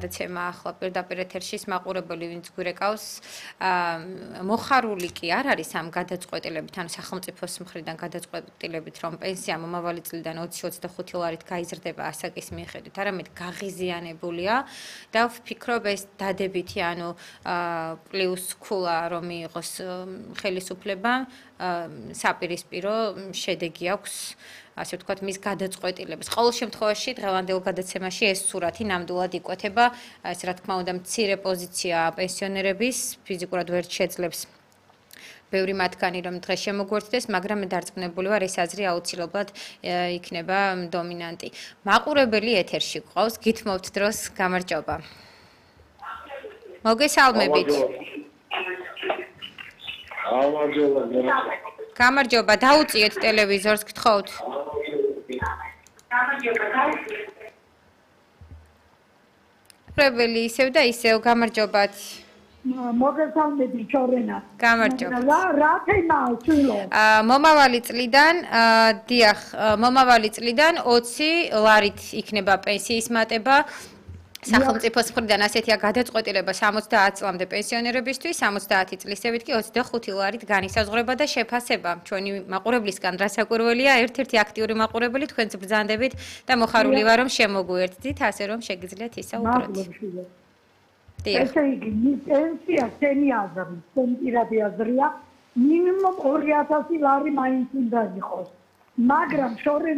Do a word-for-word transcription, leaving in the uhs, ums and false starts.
გადაცემა ახლა პირდაპირ ეთერში მაყურებელი ვინც გვირეკავს მოხარული კი არ არის ამ გადაწყვეტილებით ან სახელმწიფოს მხრიდან გადაწყვეტილებით რომ პენსია მომავალი წლიდან ოცი ოცდახუთი ლარით გაიზრდება ასაკის მიხედვით არამედ გაღიზიანებულია და ვფიქრობ ეს დადებითი ანუ პლუს ქულა რომ მიიღოს ხელისუფლებამ საპირისპირო შედეგი აქვს ასე ვთქვათ, მის გადაწყვეტილებას. ყოველ შემთხვევაში დღევანდელ გადაცემაში ეს სურათი ნამდვილად იკვეთება, ეს რა თქმა უნდა მცირე პოზიცია პენსიონერების, ფიზიკურად ვერ შეძლებს ბევრი მათგანი რომ დღეს შემოგვერთდეს, მაგრამ მე დარწმუნებული ვარ ეს აზრი აუცილებლად იქნება დომინანტი. მაყურებელი ეთერში გვყავს, გითმობთ დროს, გამარჯობა. მოგესალმებით. გამარჯობა, დაუწიეთ ტელევიზორს, გთხოვთ. პრებელი ისევ და ისევ გამარჯობათ. მოგესალმებით ჩორენა. გამარჯობა. რა თემაა შვილო? მომავალი წლიდან, დიახ, მომავალი წლიდან ოცი ლარით იქნება პენსიის მატება. სახელმწიფოს მხრიდან ასეთია გადაწყვეტილება სამოცდაათ წლამდე პენსიონერებისთვის, სამოცდაათი წლისევით კი ოცდახუთი ლარით განისაზღვრება და შეფასება. ჩვენი მაყურებლისგან რასაკვირველია, ერთ-ერთი აქტიური მაყურებელი თქვენც ბრძანდებით და მოხარული ვარ რომ შემოგვიერთდით, ასე რომ შეგიძლიათ ისაუბროთ. ესე იგი, მის პენსია ჩემი აზრით, ჩემი პირადი აზრია, მინიმუმ ორი ათასი ლარი მაინც უნდა იყოს. მაგრამ შორე